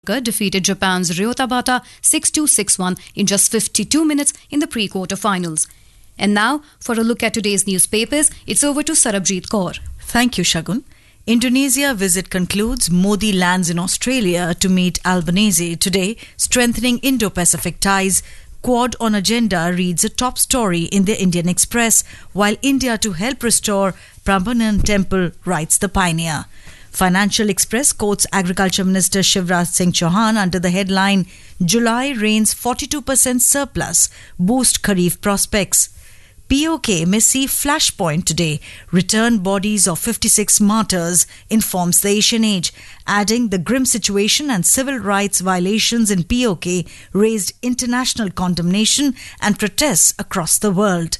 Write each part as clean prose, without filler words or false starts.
defeated Japan's Ryo Tabata 6-2, 6-1 in just 52 minutes in the pre-quarter-finals. And now, for a look at today's newspapers, it's over to Sarabjit Kaur. Thank you, Shagun. Indonesia visit concludes. Modi lands in Australia to meet Albanese today, strengthening Indo-Pacific ties. Quad on agenda reads a top story in the Indian Express, while India to help restore Prambanan Temple, writes the Pioneer. Financial Express quotes Agriculture Minister Shivraj Singh Chauhan under the headline, July rains 42% surplus, boost Kharif prospects. POK may see flashpoint today. Return bodies of 56 martyrs, informs the Asian Age, adding the grim situation and civil rights violations in POK raised international condemnation and protests across the world.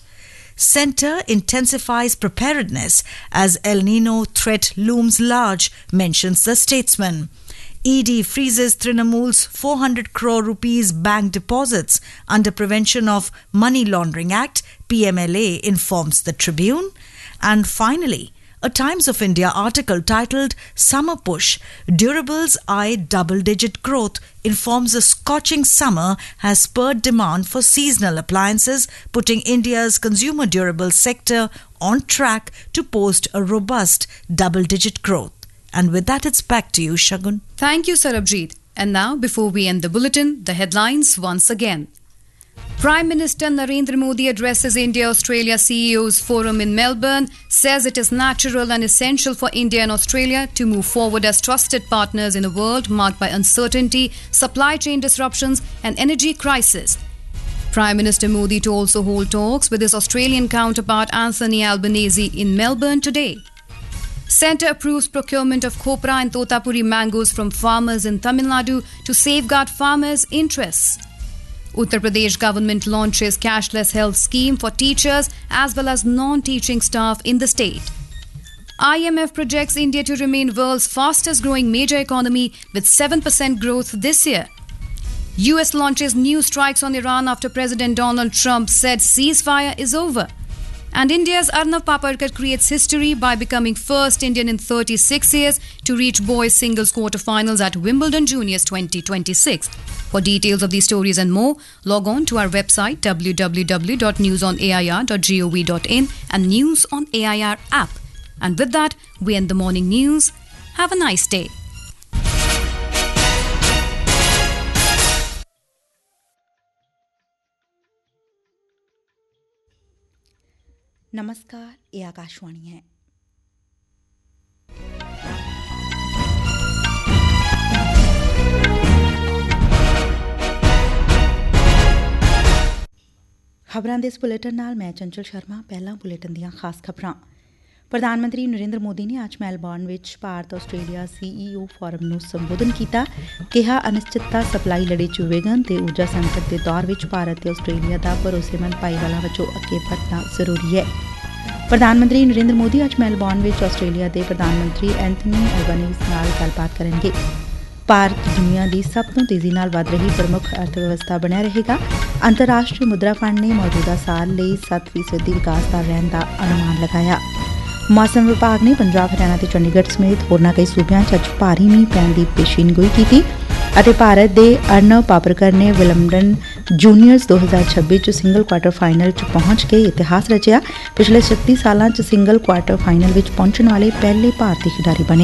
Centre intensifies preparedness as El Nino threat looms large, mentions the Statesman. ED freezes Trinamool's 400 crore rupees bank deposits under Prevention of Money Laundering Act, PMLA, informs the Tribune. And finally, a Times of India article titled Summer Push, Durables Eye Double-Digit Growth, informs a scorching summer has spurred demand for seasonal appliances, putting India's consumer durable sector on track to post a robust double-digit growth. And with that, it's back to you, Shagun. Thank you, Sarabjit. And now, before we end the bulletin, the headlines once again. Prime Minister Narendra Modi addresses India-Australia CEOs Forum in Melbourne, says it is natural and essential for India and Australia to move forward as trusted partners in a world marked by uncertainty, supply chain disruptions and energy crisis. Prime Minister Modi to also hold talks with his Australian counterpart Anthony Albanese in Melbourne today. Centre approves procurement of copra and totapuri mangoes from farmers in Tamil Nadu to safeguard farmers' interests. Uttar Pradesh government launches cashless health scheme for teachers as well as non-teaching staff in the state. IMF projects India to remain world's fastest growing major economy with 7% growth this year. US launches new strikes on Iran after President Donald Trump said ceasefire is over. And India's Arnav Paparkar creates history by becoming first Indian in 36 years to reach boys singles quarterfinals at Wimbledon Juniors 2026. For details of these stories and more, log on to our website www.newsonair.gov.in and News on AIR app. And with that, we end the morning news. Have a nice day. नमस्कार, ये आकाशवाणी है। ਖਬਰਾਂ ਦੇ ਇਸ bulletin ਨਾਲ ਮੈਂ ਚੰਚਲ ਸ਼ਰਮਾ। ਪਹਿਲਾਂ bulletin ਦੀਆਂ ਖਾਸ ਖਬਰਾਂ। ਪ੍ਰਧਾਨ ਮੰਤਰੀ ਨਰਿੰਦਰ ਮੋਦੀ ਨੇ ਅੱਜ ਮੈਲਬੌਰਨ ਵਿੱਚ ਭਾਰਤ ਆਸਟ੍ਰੇਲੀਆ CEO ਫੋਰਮ ਨੂੰ ਸੰਬੋਧਨ ਕੀਤਾ। ਕਿਹਾ ਅਨਿਸ਼ਚਿਤਤਾ ਸਪਲਾਈ ਲੜੀ ਚ ਵਿਘਨ ਤੇ ਊਰਜਾ ਸੰਕਟ ਦੇ ਦੌਰ ਵਿੱਚ ਭਾਰਤ ਤੇ ਆਸਟ੍ਰੇਲੀਆ ਦਾ ਭਰੋਸੇਮੰਦ ਭਾਈਵਾਲਾਂ ਵਜੋਂ ਅੱਗੇ ਵਧਣਾ ਜ਼ਰੂਰੀ ਹੈ। ਪ੍ਰਧਾਨ ਮੰਤਰੀ ਨਰਿੰਦਰ ਮੋਦੀ ਅੱਜ ਮੈਲਬੌਰਨ ਵਿੱਚ ਆਸਟ੍ਰੇਲੀਆ ਦੇ ਪ੍ਰਧਾਨ ਮੰਤਰੀ ਐਂਥਨੀ ਐਲਬਾਨੀਜ਼ ਨਾਲ ਗੱਲਬਾਤ ਕਰਨਗੇ। ਭਾਰਤ ਦੁਨੀਆ ਦੀ ਸਭ ਤੋਂ ਤੇਜ਼ੀ ਨਾਲ ਵਧ ਰਹੀ ਪ੍ਰਮੁੱਖ ਅਰਥ ਵਿਵਸਥਾ ਬਣਿਆ ਰਹੇਗਾ। ਅੰਤਰਰਾਸ਼ਟਰੀ ਮੁਦਰਾ ਫੰਡ ਨੇ ਮੌਜੂਦਾ ਸਾਲ ਲਈ 7% ਵਿਕਾਸ ਦਰ ਰਹਿਣ ਦਾ ਅਨੁਮਾਨ ਲਗਾਇਆ। ਮੌਸਮ ਵਿਭਾਗ ਨੇ ਪੰਜਾਬ, ਹਰਿਆਣਾ ਤੇ ਚੰਡੀਗੜ੍ਹ ਸਮੇਤ ਹੋਰਨਾਂ ਕਈ ਸੂਬਿਆਂ 'ਚ ਅੱਜ ਭਾਰੀ ਮੀਂਹ ਪੈਣ ਦੀ ਪੇਸ਼ੀਨਗੋਈ ਕੀਤੀ ਅਤੇ ਭਾਰਤ ਦੇ ਅਰਨਵ ਪਾਪਰਕਰ ਨੇ ਵਿਲੰਬਡਨ ਜੂਨੀਅਰਸ 2026 'ਚ ਸਿੰਗਲ ਕੁਆਟਰ ਫਾਈਨਲ 'ਚ ਪਹੁੰਚ ਕੇ ਇਤਿਹਾਸ ਰਚਿਆ। ਪਿਛਲੇ 36 ਸਾਲਾਂ 'ਚ ਸਿੰਗਲ ਕੁਆਟਰ ਫਾਈਨਲ ਵਿੱਚ ਪਹੁੰਚਣ ਵਾਲੇ ਪਹਿਲੇ ਭਾਰਤੀ ਖਿਡਾਰੀ ਬਣੇ।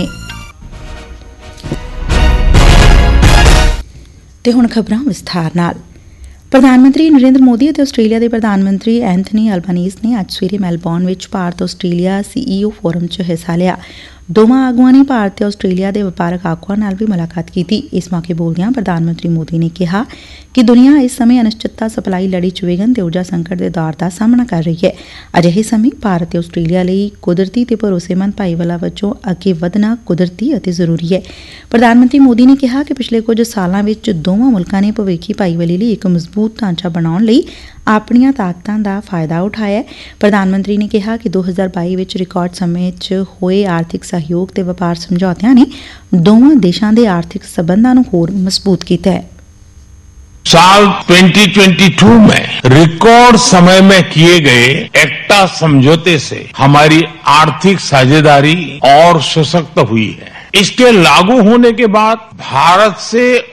ਤੇ ਹੁਣ ਖਬਰਾਂ ਵਿਸਥਾਰ ਨਾਲ। ਪ੍ਰਧਾਨ ਮੰਤਰੀ ਨਰਿੰਦਰ ਮੋਦੀ ਅਤੇ ਆਸਟ੍ਰੇਲੀਆ ਦੇ ਪ੍ਰਧਾਨ ਮੰਤਰੀ ਐਂਥਨੀ ਐਲਬਾਨੀਜ਼ ਨੇ ਅੱਜ ਸਵੇਰੇ ਮੈਲਬੌਰਨ ਵਿੱਚ ਭਾਰਤ ਆਸਟ੍ਰੇਲੀਆ CEO ਫੋਰਮ 'ਚ ਹਿੱਸਾ ਲਿਆ। ਦੋਵਾਂ ਆਗੂਆਂ ਨੇ ਭਾਰਤ ਤੇ ਆਸਟ੍ਰੇਲੀਆ ਦੇ ਵਪਾਰਕ ਆਗੂਆਂ ਨਾਲ ਵੀ ਮੁਲਾਕਾਤ ਕੀਤੀ। ਇਸ ਮੌਕੇ ਬੋਲਦਿਆਂ ਪ੍ਰਧਾਨ ਮੰਤਰੀ ਮੋਦੀ ਨੇ ਕਿਹਾ ਕਿ ਦੁਨੀਆ ਇਸ ਸਮੇਂ ਅਨਿਸ਼ਚਿਤਤਾ ਸਪਲਾਈ ਲੜੀ ਚ ਵਿਘਨ ਤੇ ਊਰਜਾ ਸੰਕਟ ਦੇ ਦੌਰ ਦਾ ਸਾਹਮਣਾ ਕਰ ਰਹੀ ਹੈ। ਅਜਿਹੇ ਸਮੇਂ ਭਾਰਤ ਤੇ ਆਸਟ੍ਰੇਲੀਆ ਲਈ ਕੁਦਰਤੀ ਤੇ ਭਰੋਸੇਮੰਦ ਭਾਈਵਾਲਾਂ ਵਜੋਂ ਅੱਗੇ ਵਧਣਾ ਕੁਦਰਤੀ ਅਤੇ ਜ਼ਰੂਰੀ ਹੈ। ਪ੍ਰਧਾਨ ਮੰਤਰੀ ਮੋਦੀ ਨੇ ਕਿਹਾ ਕਿ ਪਿਛਲੇ ਕੁਝ ਸਾਲਾਂ ਵਿੱਚ ਦੋਵਾਂ ਮੁਲਕਾਂ ਨੇ ਭਵਿੱਖੀ ਭਾਈਵਾਲੀ ਲਈ ਇੱਕ ਮਜ਼ਬੂਤ ਢਾਂਚਾ ਬਣਾਉਣ ਲਈ ਆਪਣੀਆਂ ਤਾਕਤਾਂ ਦਾ ਫਾਇਦਾ ਉਠਾਇਆ। ਪ੍ਰਧਾਨ ਮੰਤਰੀ ਨੇ ਕਿਹਾ ਕਿ 2022 ਵਿੱਚ ਰਿਕਾਰਡ ਸਮੇਂ 'ਚ ਹੋਏ ਆਰਥਿਕ ਸਹਿਯੋਗ ਤੇ ਵਪਾਰ ਸਮਝੌਤਿਆਂ ਨੇ ਦੋਵਾਂ ਦੇਸ਼ਾਂ ਦੇ ਆਰਥਿਕ ਸੰਬੰਧਾਂ ਨੂੰ ਹੋਰ ਮਜ਼ਬੂਤ ਕੀਤਾ ਹੈ। साल 2022 में रिकॉर्ड समय में किए गए एक्टा समझौते से हमारी आर्थिक साझेदारी और सशक्त हुई है। इसके लागू होने के बाद भारत से